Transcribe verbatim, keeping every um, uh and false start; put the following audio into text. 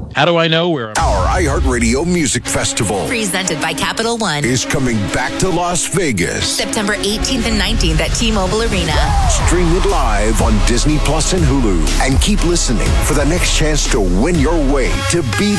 How do I know where I'm... Our iHeartRadio Music Festival Presented by Capital One. is coming back to Las Vegas. September eighteenth and nineteenth at T-Mobile Arena. Stream it live on Disney Plus and Hulu. And keep listening for the next chance to win your way to be